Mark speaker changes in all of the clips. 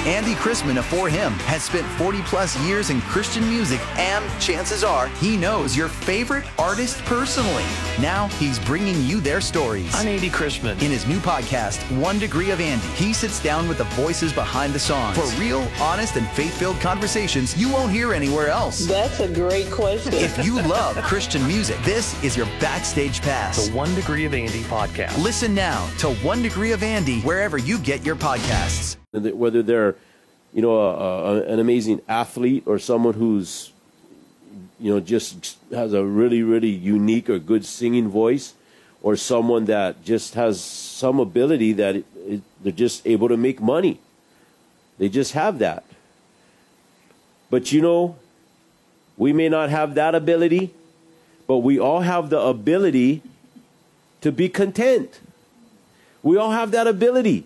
Speaker 1: Andy Chrisman of For Him has spent 40 plus years in Christian music, and chances are he knows your favorite artist personally. Now he's bringing you their stories.
Speaker 2: I'm Andy Chrisman.
Speaker 1: In his new podcast, 1 Degree of Andy, he sits down with the voices behind the songs for real, honest, and faith-filled conversations you won't hear anywhere else.
Speaker 3: That's a great question.
Speaker 1: If you love Christian music, this is your backstage pass.
Speaker 2: The 1 Degree of Andy podcast.
Speaker 1: Listen now to 1 Degree of Andy wherever you get your podcasts.
Speaker 4: Whether they're, an amazing athlete or someone who's, just has a really, really unique or good singing voice, or someone that just has some ability that they're just able to make money. They just have that. But we may not have that ability, but we all have the ability to be content. We all have that ability.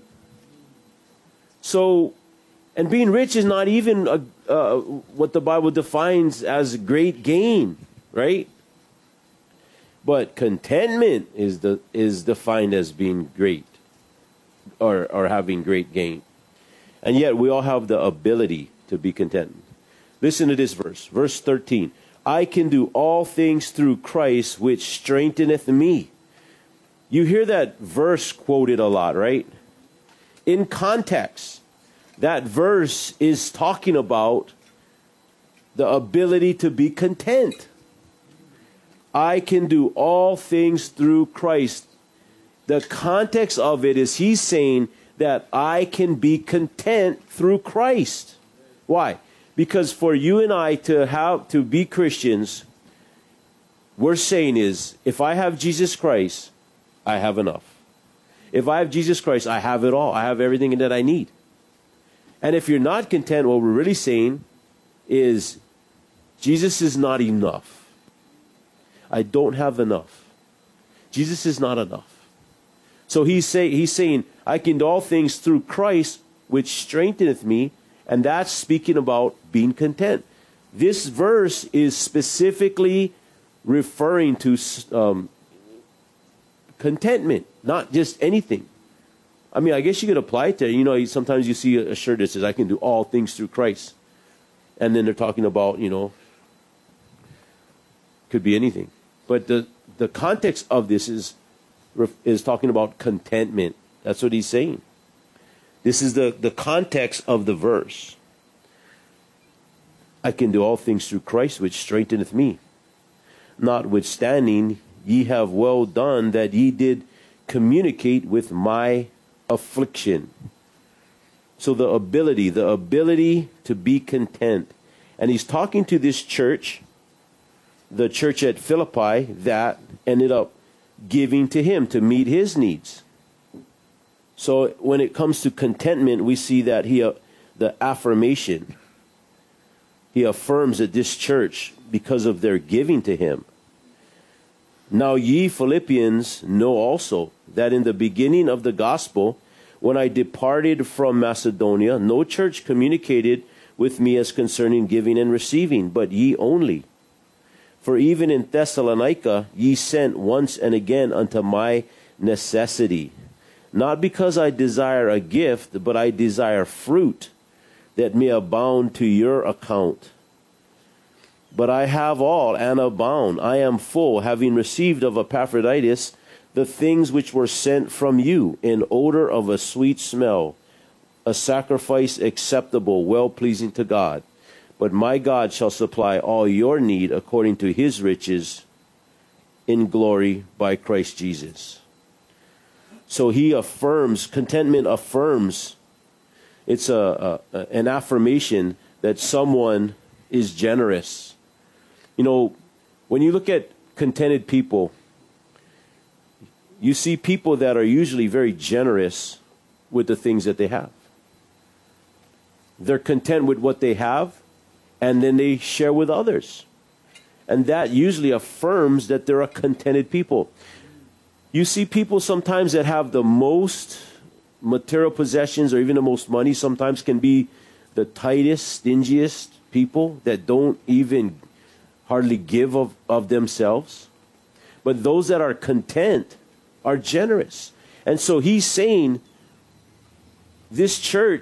Speaker 4: So, and being rich is not even what the Bible defines as great gain, right? But contentment is defined as being great, or having great gain. And yet we all have the ability to be content. Listen to this verse, verse 13. I can do all things through Christ, which strengtheneth me. You hear that verse quoted a lot, right? In context, that verse is talking about the ability to be content. I can do all things through Christ. The context of it is he's saying that I can be content through Christ. Why? Because for you and I to be Christians, we're saying is, if I have Jesus Christ, I have enough. If I have Jesus Christ, I have it all. I have everything that I need. And if you're not content, what we're really saying is, Jesus is not enough. I don't have enough. Jesus is not enough. So he's saying, I can do all things through Christ, which strengtheneth me. And that's speaking about being content. This verse is specifically referring to contentment, not just anything. I mean, I guess you could apply it to, sometimes you see a shirt that says, I can do all things through Christ. And then they're talking about, could be anything. But the context of this is talking about contentment. That's what he's saying. This is the context of the verse. I can do all things through Christ, which strengtheneth me. Notwithstanding, ye have well done that ye did communicate with my affliction. So the ability to be content. And he's talking to this church, the church at Philippi, that ended up giving to him to meet his needs. So when it comes to contentment, we see that the affirmation, he affirms that this church, because of their giving to him. Now ye Philippians know also that in the beginning of the gospel, when I departed from Macedonia, no church communicated with me as concerning giving and receiving, but ye only. For even in Thessalonica ye sent once and again unto my necessity. Not because I desire a gift, but I desire fruit that may abound to your account. But I have all and abound. I am full, having received of Epaphroditus the things which were sent from you, in odor of a sweet smell, a sacrifice acceptable, well-pleasing to God. But my God shall supply all your need according to his riches in glory by Christ Jesus. So he affirms, contentment affirms, it's an affirmation that someone is generous. When you look at contented people, you see people that are usually very generous with the things that they have. They're content with what they have, and then they share with others. And that usually affirms that they're a contented people. You see people sometimes that have the most material possessions or even the most money, sometimes can be the tightest, stingiest people that don't even hardly give of themselves. But those that are content are generous. And so he's saying this church